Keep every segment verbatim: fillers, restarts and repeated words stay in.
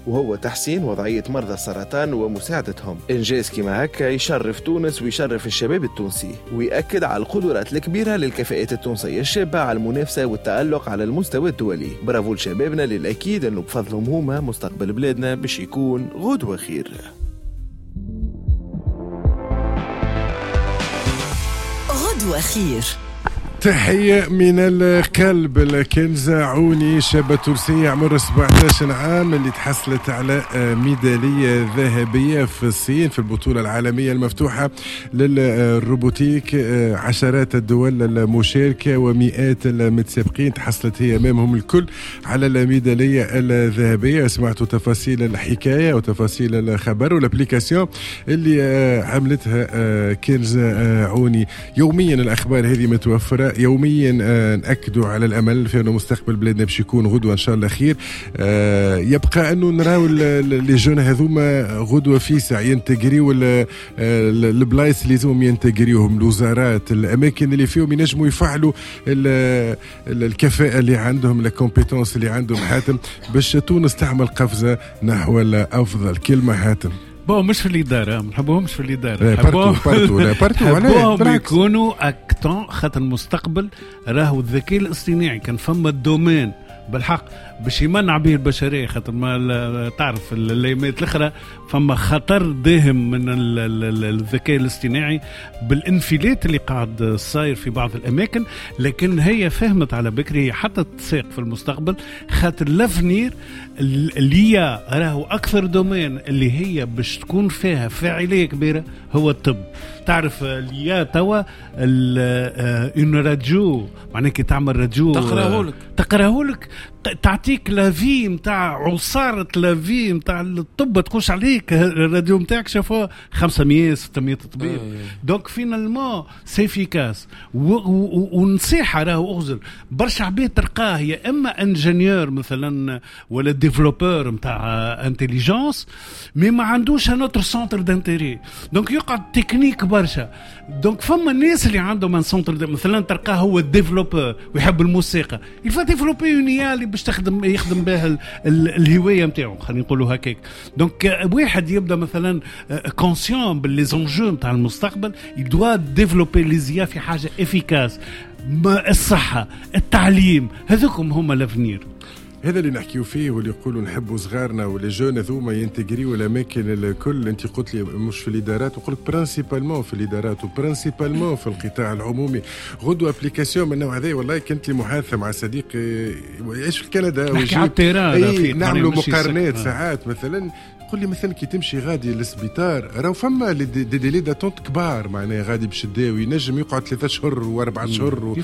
وهو تحسين وضعية مرضى السرطان ومساعدتهم. إنجاز كما هكا يشرف تونس ويشرف الشباب التونسي، ويأكد على القدرات الكبيرة للكفاءات التونسية الشابة على المنافسة والتألق على المستوى الدولي. برافو لشبابنا، للأكيد أنه بفضلهم هما مستقبل بلادنا باش يكون غدوة خير. غدوة خير. تحية من القلب لكنزة عوني، شابة تونسية عمر سبعطاش عام اللي تحصلت على ميدالية ذهبية في الصين في البطولة العالمية المفتوحة للروبوتيك. عشرات الدول المشاركة ومئات المتسابقين تحصلت هي أمامهم الكل على الميدالية الذهبية. سمعتوا تفاصيل الحكاية وتفاصيل الخبر والابليكاسيون اللي عملتها كنزة عوني. يوميا الأخبار هذه متوفرة، يوميا نأكدوا على الأمل في أنه مستقبل بلادنا باش يكون غدوة إن شاء الله خير. يبقى أنه نراو لي جون هذوما غدوة فيسع ينتجريوا البلايص اللي زوم ينتجريوهم، الوزارات، الأماكن اللي فيهم ينجموا يفعلوا الكفاءة اللي عندهم، الكومبيتونس اللي عندهم حاتم، باش تونس تعمل قفزة نحو الأفضل. كلمة حاتم بو مش في الإدارة، ما نحبوهمش في الإدارة، نحبوهم يكونوا أكتون، خاطر المستقبل راهو الذكاء الاصطناعي. كان فما الدومين بالحق باش يمنع به البشرية، خاطر ما تعرف الايامات الاخرى فما خطر داهم من الذكاء الاصطناعي بالانفلات اللي قاعد صاير في بعض الاماكن. لكن هي فهمت على بكري، هي حتى تساق في المستقبل، خاطر لافنير اللي هي راهو اكثر دومين اللي هي باش تكون فيها فاعلية كبيرة هو الطب. تعرف اللي توا ان راديو معناه كي تعمل راديو تقراهولك تقراهولك تعطيك لافي متاع عصارة لافي متاع الطب، تخش عليك الراديو متاعك شافوه خمسمية ستمية طبيب. دونك فينالمون سيفيكاس. ونصيحة راهو أغزر برشا عباد تلقاه يا إما انجينيور مثلا ولا ديفلوبور متاع انتليجنس، مي ما عندوش نوتر سنتر دانتيري، دونك يقعد تكنيك برشا. دونك فما الناس اللي عندهم سنتر مثلا تلقاه هو الديفلوبور ويحب الموسيقى، يفا ديفلوبي يونيالي باش تخدم يخدم بها الهوايه نتاعو، خلينا نقولوا هكاك. دونك واحد يبدا مثلا كونسيون باللي زونجو نتاع المستقبل، يدوا ديفلوبي ليزيا في حاجه افيكاس، الصحه، التعليم، هذوكم هما لافنير. هذا اللي نحكيو فيه واللي يقولوا نحبوا صغارنا واللي جون ذوما ينتجريوا الاماكن الكل. انت قلت لي مش في الادارات، وقلت برانسيبالمون في الادارات وبرانسيبالمون في القطاع العمومي. غدوه ابليكاسيون من النوع هذا. والله كنت لي محادثه مع صديقي يعيش في كندا ويجيب نعملوا مقارنات ساعات. مثلا يقول لي مثلا كي تمشي غادي للسبيطار راهو فما دي ديلي داتونت كبار، معناها غادي باش يداوي ينجم يقعد ثلاثة اشهر واربعة اشهر و...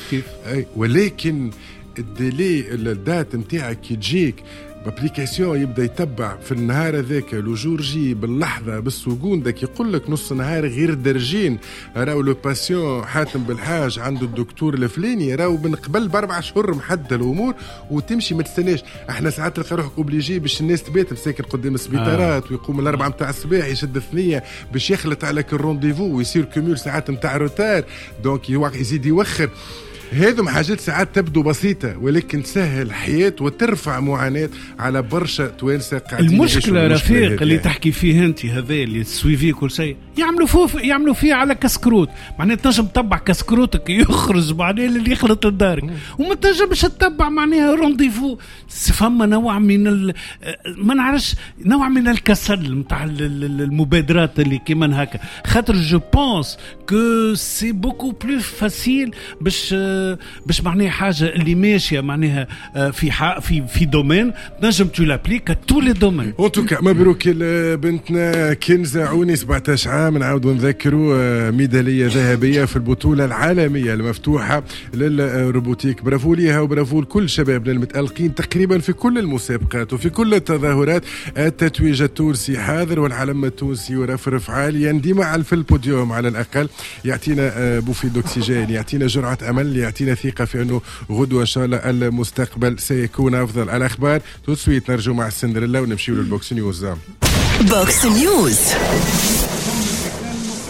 ولكن الديلي الدات متاعك كي تجيك بابليكاسيون يبدا يتبع في النهار هذاك لوجورجي باللحظه بالسكوندك، يقول لك نص نهار غير درجين راهو لو باسيون حاتم بالحاج عنده الدكتور الفلاني راهو من قبل باربع شهور محدد الامور وتمشي ما تستناش. احنا ساعات تلقى روحك اوبليجي باش الناس تبات مساكن قدام السبيطارات آه. ويقوم الاربعه نتاع الصباح يشد الثنيه باش يخلط عليك الرونديفو ويصير كوميول ساعات نتاع روتار، دونك يزيد يوخر. هذم حاجات ساعات تبدو بسيطة ولكن تسهل الحياة وترفع معاناة على برشا توانسة قاعدين. المشكلة رفيق اللي تحكي فيه انت هذا اللي تسويفيه كل شيء يعملوا فيه يعملوا فيه على كسكروت، معناه تنجم تتبع كسكروتك يخرج معناه اللي يخلط لدارك وما تنجمش تتبع معناها رونديفو. فما نوع من ال... ما نعرفش نوع من الكسل نتاع المبادرات اللي كيما هكا، خاطر جو بونس كو سي بوكو بلو فاسيل باش باش معناها حاجه اللي ماشيه معناها في في في دومين تنجم تو لابليك تو لي دومين. ان توكا مبروك بنتنا كنزة عوني سبعطاش عام، نعاودوا نذكروا ميداليه ذهبيه في البطوله العالميه المفتوحه للروبوتيك. برافو ليها وبرافو لكل شبابنا المتألقين تقريبا في كل المسابقات وفي كل التظاهرات. التتويج التونسي حاضر والعلم التونسي ورفرف عاليا ديما في البوديوم على الاقل، يعطينا بوفي دوكسيجين، يعطينا جرعه امل، يعطينا ثقة في أنه غدوة إن شاء الله المستقبل سيكون أفضل. الأخبار تسويت نرجو مع السندريلا ونمشي للبوكس نيوز. بوكس نيوز.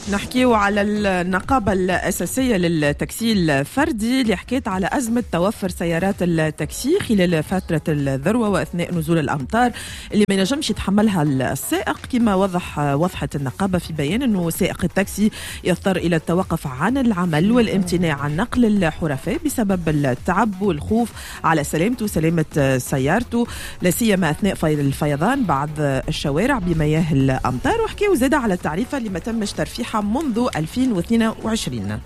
نحكيو على النقابة الأساسية للتاكسي الفردي اللي حكيت على أزمة توفر سيارات التاكسي خلال فترة الذروة وأثناء نزول الأمطار اللي ما ينجمش يتحملها السائق. كما وضح وضحت النقابة في بيان أنه سائق التاكسي يضطر إلى التوقف عن العمل والامتناع عن نقل الحرفاء بسبب التعب والخوف على سلامته وسلامة سيارته، لا سيما أثناء الفيضان بعض الشوارع بمياه الأمطار. وحكيو زاد على التعريفة اللي ما تمش ترفيعها منذ ألفين واثنين وعشرين.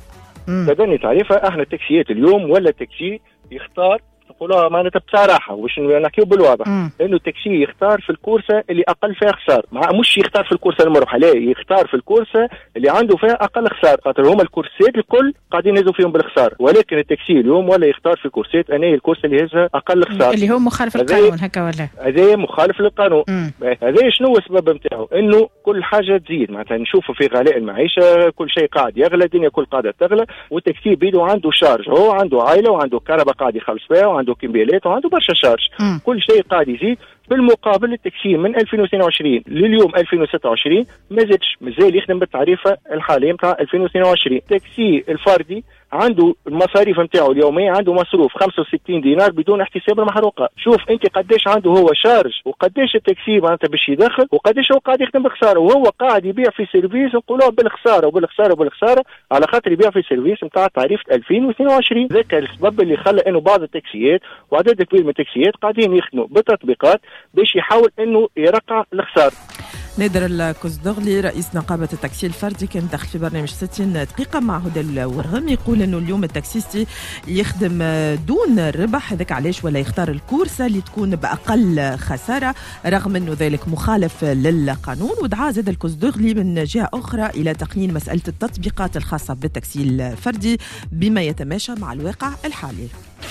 لدني تعريفة احنا التاكسيات اليوم ولا التاكسي يختار نقولها معناتها بصراحه واش نحكيو بالواضح انه التاكسي يختار في الكورسه اللي اقل فيها خساره، مع مش يختار في الكورسه المربحه، لا يختار في الكورسه اللي عنده فيها اقل خساره، خاطر هما الكورسات الكل قاعدين يهزوا فيهم بالخساره، ولكن التاكسي اليوم ولا يختار في كورسات انا الكورسه اللي يهزها اقل خساره اللي هو مخالف للقانون هكا ولا هذا مخالف للقانون. هذا شنو هو السبب نتاعو؟ انه كل حاجه تزيد، معناتها نشوفوا في غلاء المعيشه كل شيء قاعد يغلى، الدنيا كل قاعده تغلى، والتاكسي بيدو عنده شارج، هو عنده عائله وعنده كهرباء قاعد يخلص فيها وعنده كمبيالات وعنده برشا شارج، م. كل شيء قاعد يزيد. بالمقابل التاكسي من ألفين واثنين وعشرين لليوم ألفين وستة وعشرين ما زادش، مازال يخدم بالتعريفه الحاليه نتاع ألفين واثنين وعشرين. التاكسي الفردي عنده المصاريف نتاعو اليوميه، عنده مصروف خمسة وستين دينار بدون احتساب المحروقه. شوف انت قداش عنده هو شارج وقداش التاكسي معناتها باش يدخل وقداش هو قاعد يخدم بخساره، وهو قاعد يبيع في سيرفيس نقولوها بالخساره وبالخساره وبالخساره على خاطر يبيع في سيرفيس نتاع تعريفه ألفين واثنين وعشرين. ذاك السبب اللي خلى انه بعض التاكسيات وعدد كبير من التاكسيات قاعدين يخدموا بالتطبيقات باش يحاول انه يرقع الخساره. نادر الكوزدغلي رئيس نقابة التاكسي الفردي كان داخل في برنامج ستين دقيقة مع هدى الورغم، يقول انه اليوم التاكسيستي يخدم دون الربح، هذاك علاش ولا يختار الكورسة اللي تكون بأقل خسارة رغم انه ذلك مخالف للقانون. ودعا زاد الكوزدغلي من جهة أخرى إلى تقنين مسألة التطبيقات الخاصة بالتاكسي الفردي بما يتماشى مع الواقع الحالي.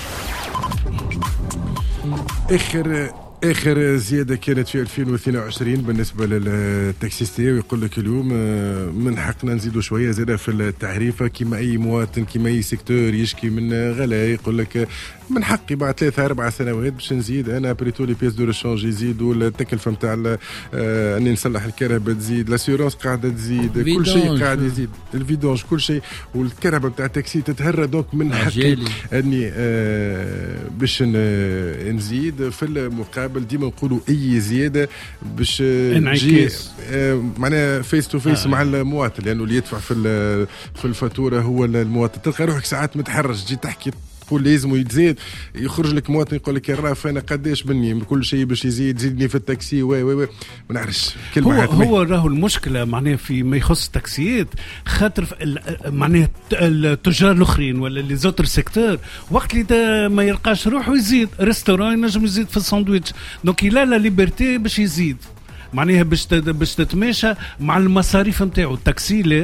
آخر آخر زيادة كانت في ألفين واثنين وعشرين بالنسبة للتاكسيستي، ويقول لك اليوم من حقنا نزيدوا شوية زيادة في التعريفة كما أي مواطن كما أي سيكتور يشكي من غلاء، يقول لك من حقي بعد ثلاثة أربع سنوات باش نزيد أنا بريتو لي بيس دو ريشانج يزيدوا، التكلفة نتاع آه أني نصلح الكهرباء تزيد، لاسيورونس قاعدة تزيد، كل شيء قاعد يزيد، الفيدونج كل شيء، والكهرباء بتاع التاكسي تتهرى. دونك من حقي أني آه باش نزيد. في المقابل ديما نقولوا أي زيادة باش تجي آه معناها فيس تو فيس مع المواطن، لأنه اللي يدفع في في الفاتورة هو المواطن. تلقى روحك ساعات متحرج تجي تحكي تقول لازم يتزيد، يخرج لك مواطن يقول لك يا راف انا قداش مني كل شيء باش يزيد، زيدني في التاكسي و و ما نعرفش كلمه. هو هو راهو المشكله معناها في ما يخص التاكسيات، خاطر معناها التجار الاخرين ولا اللي زوتر سيكتور وقت اللي ما يلقاش روحه يزيد، ريستوران ينجم يزيد في الساندويتش، دونك لا لا ليبرتي باش يزيد معناها باش باش تتماشى مع المصاريف نتاعو. التاكسي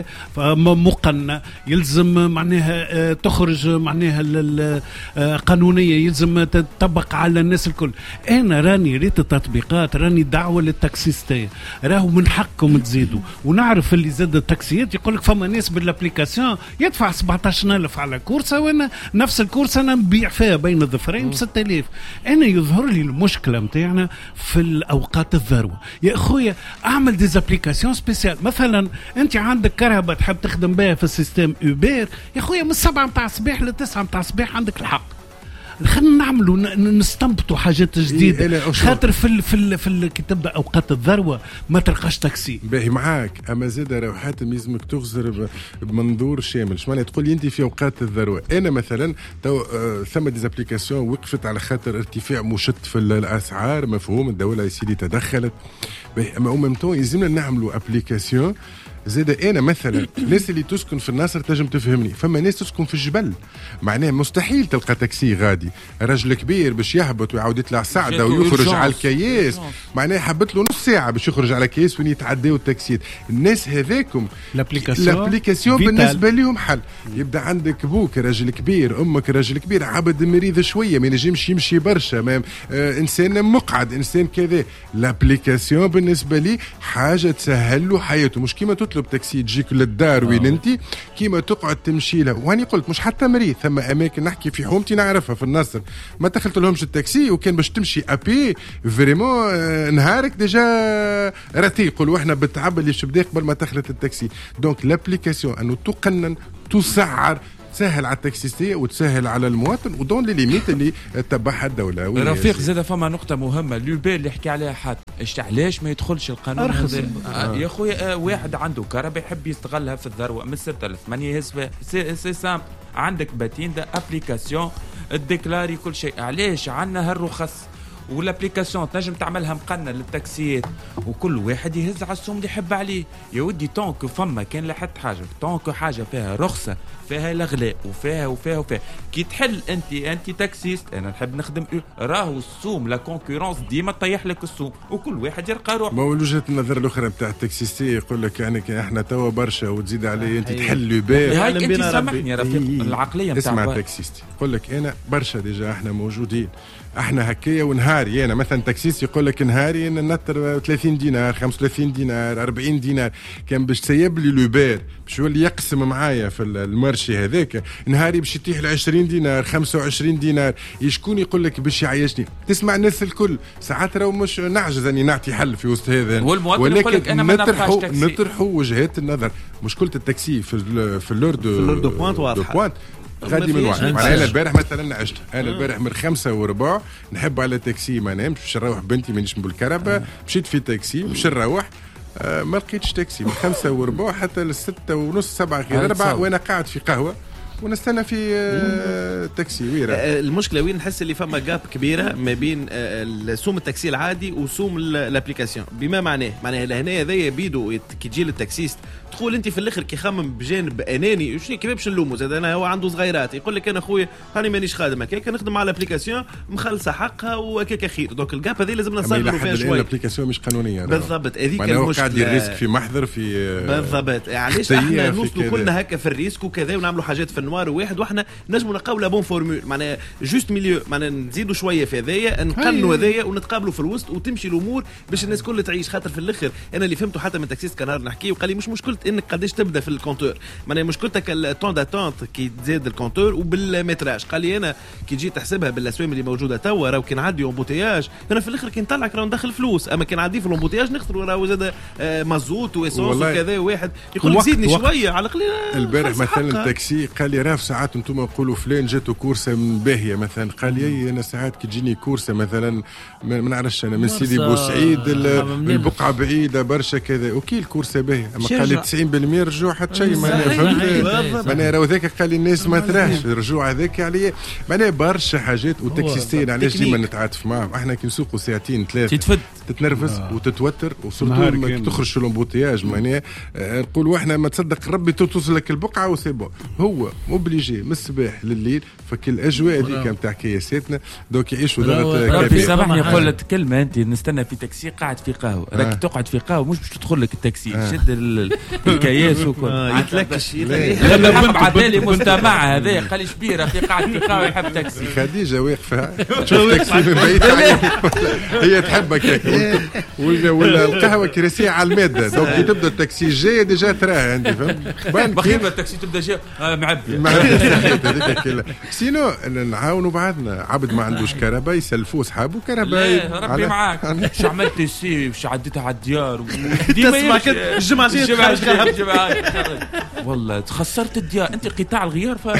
مقنن يلزم معناها تخرج معناها قانونيه، يلزم تطبق على الناس الكل. انا راني ريت التطبيقات، راني دعوه للتاكسيستيه، راهو من حقكم تزيدوا. ونعرف اللي زاد التاكسيات يقول لك فما ناس بالابليكاسيون يدفع سبعطاش ألف على كورسه، وانا نفس الكورسه انا نبيع فيها بين الظفرين ب ستة آلاف. انا يظهر لي المشكله نتاعنا في الاوقات الذروه. يا اخويا اعمل ديزابليكاسيون سبيسيال، مثلا انت عندك كهرباء تحب تخدم بها في السيستم اوبر، يا اخويا من السبعة متاع الصباح للتسعة متاع الصباح عندك الحق. خلينا نعملوا نستنبطوا حاجات جديده، خاطر في ال في ال في ال كي تبدا اوقات الذروه ما تلقاش تاكسي. باهي معاك، اما زاد راهو حاتم لازمك تغزر بمنظور شامل. شمعنى تقول لي انت في اوقات الذروه؟ انا مثلا تو آه ثم ديزابليكاسيون وقفت على خاطر ارتفاع مشت في الاسعار، مفهوم الدوله يا سيدي تدخلت. باهي اما او تو يلزمنا نعملوا ابليكاسيون زاد. انا مثلا الناس اللي تسكن في الناصر تنجم تفهمني، فما ناس تسكن في الجبل معناه مستحيل تلقى تاكسي غادي، رجل كبير باش يهبط ويعاود يطلع سعده ويخرج على الكياس، معناه حبت له نص ساعه باش يخرج على كياس وين يتعداو التاكسيات. الناس هذاكم الابليكاسيون بالنسبه لهم حل. يبدا عندك بوك رجل كبير، امك رجل كبير، عبد مريض شويه ما ينجمش يمشي برشا، ما آه انسان مقعد، انسان كذا. الابليكاسيون بالنسبه لي حاجه تسهل له حياته، مش كيما تطلب تطلب تاكسي تجيك للدار وين انت كيما تقعد تمشي له. واني قلت مش حتى مريض ثم اماكن نحكي في حومتي نعرفها في النصر ما دخلت لهمش التاكسي وكان باش تمشي ابي فريمون نهارك ديجا رتي يقولوا احنا بالتعب اللي شبدا قبل ما دخلت التاكسي. دونك لابليكاسيون انه تقنن تسعر تسهل على التاكسيستيه وتسهل على المواطن ودون لي ليميت اللي تبعها الدوله. رفيق زاد فما نقطه مهمه لوبير اللي حكي عليها حد علاش ما يدخلش القانون هذا آه. يا خويا آه واحد عنده كهرباء يحب يستغلها في الذروه من ستة لثمانية يهز سي, سي سامبل عندك باتين ده ابليكاسيون الديكلاري كل شيء. علاش عندنا هالرخص والابليكاسيون تنجم تعملها مقننه للتاكسيات وكل واحد يهز على السوم اللي يحب عليه يا ودي. طونك فما كان لحد حاجه طونك حاجه فيها رخصه فيها الاغلاء وفيها وفيها وفيها كي تحل انت انت تاكسيست انا نحب نخدم راهو السوم لا كونكورونس ديما تطيح لك السوم وكل واحد يلقى روحه. ما هو وجهه النظر الاخرى نتاع التاكسيستي يقول لك يعني احنا توا برشا وتزيد عليه انت تحل لوبير. هاي انت سامحني يا رفيق العقليه نتاع اسمع التاكسيستي يقول لك انا برشا ديجا احنا موجودين احنا هكايا ونهاري انا مثلا تاكسيست يقول لك نهاري ننطر ثلاثين دينار خمسة وثلاثين دينار أربعين دينار كان باش تسيب لي لوبير باش يولي يقسم معايا في المارشي هذاك نهاري باش يتيح ل عشرين دينار خمسة وعشرين دينار. شكون يقول لك باش يعيشني؟ تسمع الناس الكل ساعات راهو مش نعجز اني نعطي حل في وسط هذا ولكن نطرحوا نطرحوا وجهات النظر. مشكله التاكسي في في اللورد في اللورد بوينت واضحه غادي من واحد. انا البارح مثلا عشت انا البارح من خمسة وربع نحب على تاكسي ما نامش باش نروح بنتي مانيش بالكهرباء مشيت في تاكسي باش نروح آه ما لقيتش تاكسي من خمسة وربع حتى للستة ونص سبعة غير أربعة وانا قاعد في قهوة ونستنى في آه تاكسي ويرا. المشكله وين نحس اللي فما جاب كبيره ما بين آه سوم التاكسي العادي وسوم الابليكاسيون. بما معناه معناه لهنا هذايا بيدو كي تجي للتاكسيست تقول انت في الاخر كي خمم بجانب اناني شنو كيف باش نلومه زاد انا هو عنده صغيرات يقول لك انا خويا هاني مانيش خادم هكاك نخدم على الابليكاسيون مخلصه حقها وهكاك خير. دونك الجاب هذه لازم نصبروا فيها شويه. الابليكاسيون مش قانونيه بالضبط هذيك المشكله قاعد الريسك في محضر في بالضبط. علاش احنا نوصلوا كلنا هكا في الريسك وكذا ونعملوا حاجات في النوار واحد واحنا نجموا نقاولوا بون فورمول معناها جوست ميليو معناها نزيدوا شويه في هذايا نقنوا هذايا ونتقابلوا في الوسط وتمشي الامور باش الناس كلها تعيش. خاطر في الاخر انا اللي فهمته حتى من تاكسيست كان نهار نحكي وقال لي مش مشكله انك قداش تبدا في الكونتور معناها مشكلتك الطون داتونت كي تزيد الكونتور وبالمتراج. قال لي انا كي جيت احسبها بالاسوام اللي موجوده توا راهو كي نعدي امبوتياج انا في الاخر كي نطلع راهو ندخل فلوس اما كي نعدي في الامبوتياج نخسروا راهو زاد مازوت واسونس وكذا. واحد يقول لي زيدني شويه على الاقل. البارح مثلا التاكسي قال لي راه ساعات انتم نقولوا فلان جاتو كورسه من باهيه مثلا قال لي انا ساعات كي تجيني كورسه مثلا ما نعرفش انا من سيدي بوسعيد البقعه بعيده برشا كذا وكي الكورسه باهيه اما قال لي تسعين بالمئة رجوع حتى شيء ما فهمت معناها راهو ذاك قال لي الناس ما تراهش الرجوع هذاك عليه معناها برشا حاجات. والتاكسيستين علاش ديما نتعاطف معاهم احنا كي نسوقوا ساعتين ثلاثه تتنرفز آه. وتتوتر وسورتو كي تخرج في الامبوتياج معناها آه نقولوا احنا ما تصدق ربي توصل لك البقعه وسيبو هو موبليجي من الصباح لليل فكل الاجواء هذيك نتاع كياساتنا دوك يعيشوا ضغط ربي سامحني نقول لك كلمه انت نستنى في تاكسي قاعد في قهوه راك آه. تقعد في قهوه مش باش تدخل لك التاكسي آه. شد الكياس وكل آه. يتلكش يتلكش عدالي مجتمع هذا قال لي شبيره في قاعد في قهوه يحب تاكسي. خديجه واقفه تشوف تاكسي من بعيد هي تحبك هيك ولا القهوه كراسيه على الماده دوك كي تبدا التاكسي جاي ديجا تراها عندي فهمت بخير التاكسي تبدا جاي معبي هذيك سينو نعاونوا بعضنا. عبد ما عندوش كهرباء يسلفوا اصحابه كهرباء ربي معاك. شو عملت سي وش عديتها على الديار ديما الجمعه الجمعه والله خسرت الديار انت قطاع الغيار ف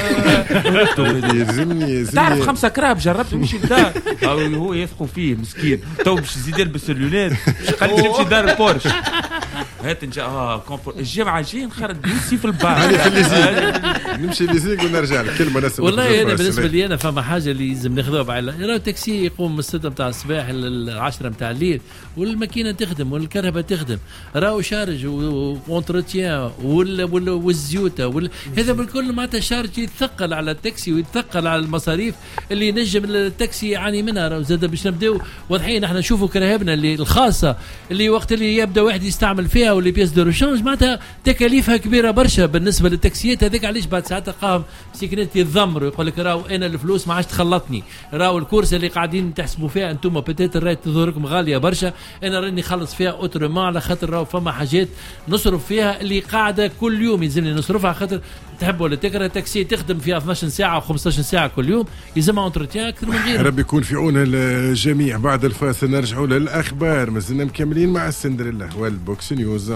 يلزمني تعرف خمسة كراب جربت نمشي لدار هو يثقوا فيه مسكين تو باش يزيد يلبس اللولات قال لي نمشي دار البورش هات نجا اه كومفور الجمعه جاي نخرج نسي في البار في الليزيك نمشي الليزيك ونرجع كلمه ناس. والله انا بالنسبه لي انا فما حاجه اللي لازم ناخذوها بعين راه التاكسي يقوم من الستة نتاع الصباح للعشرة نتاع الليل والماكينه تخدم والكهرباء تخدم راهو شارج وانتروتيان والزيوته هذا بالكل معناتها شارج يتثقل على التاكسي ويتثقل على المصاريف اللي نجم التاكسي يعاني منها. زاد باش نبداو واضحين احنا نشوفوا كراهبنا اللي الخاصه اللي وقت اللي يبدا واحد يستعمل تعمل فيها واللي بيس دو ريشانج معناتها تكاليفها كبيره برشا بالنسبه للتاكسيات هذيك. علاش بعد ساعتها قام سيكنت يتذمر ويقول لك راهو انا الفلوس ما عادش تخلطني، راهو الكورس اللي قاعدين تحسبوا فيها انتم بتيت راهي تظهركم غاليه برشا، انا راني خلص فيها اوترومون على خاطر راهو فما حاجات نصرف فيها اللي قاعده كل يوم يلزمني نصرفها خاطر تحب ولا تكره. تاكسي تخدم فيها اثناش ساعه و15 ساعه كل يوم يلزمها اونتروتيان اكثر من غيره. ربي يكون في عون الجميع. بعد الفاصل نرجعوا للاخبار، مازلنا مكملين مع السندريلا والبوكس نيوز.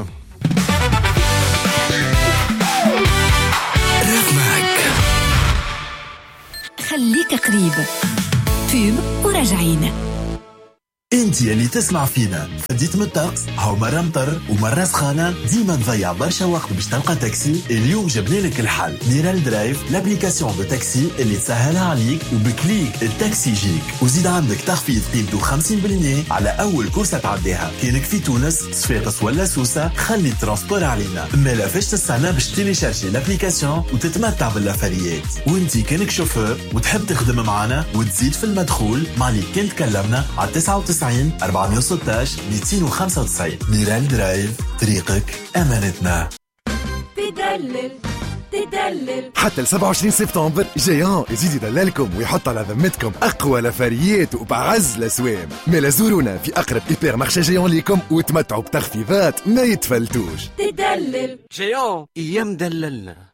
خليك قريب فيب وراجعين. انت يلي تسمع فينا فديت من الطقس، هاو مرة مطر ومرة سخانة، ديما تضيع برشا وقت باش تلقى تاكسي. اليوم جبنا لك الحل، ميرال درايف لابليكاسيون دو تاكسي اللي تسهلها عليك وبكليك التاكسي يجيك، وزيد عندك تخفيض قيمته خمسين بالمية على اول كورسة تعديها. كانك في تونس صفاقس ولا سوسة خلي الترانسبور علينا، ما لافاش تستنى باش تيليشارجي لابليكاسيون وتتمتع باللافاريات. وانت كانك شوفور وتحب تخدم معنا وتزيد في المدخول معليك كان تكلمنا على تسعة وتسعين أربعمية وستة عشر مئتين وخمسة وتسعين. ميرال درايف، طريقك أمانتنا. تدلل تدلل حتى ل سبعة وعشرين سبتمبر جيان يزيد يدللكم ويحط على ذمتكم أقوى لفاريات وبعز الأسوام. مالا زورونا في أقرب إيبر مارشي جيان ليكم وتمتعوا بتخفيضات ما يتفلتوش. تدلل جيان أيام دللنا.